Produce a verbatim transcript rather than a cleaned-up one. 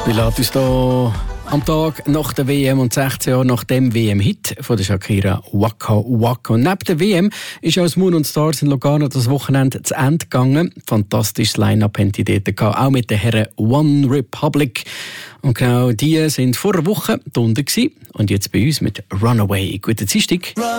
Pilatus hier am Tag nach der W M und sechzehn Jahre nach dem W M-Hit von der Shakira Waka Waka. Und neben der W M ist auch das Moon und Stars in Lugano das Wochenende zu Ende gegangen. Fantastisches Line-Up haben die dort gehabt, auch mit den Herren One Republic. Und genau die sind vor einer Woche da unten gewesen. Und jetzt bei uns mit Runaway. Guten Dienstag.